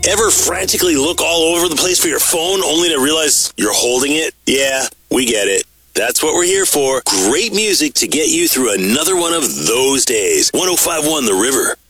Ever frantically look all over the place for your phone only to realize you're holding it? Yeah, we get it. That's what we're here for. Great music to get you through another one of those days. 105.1 The River.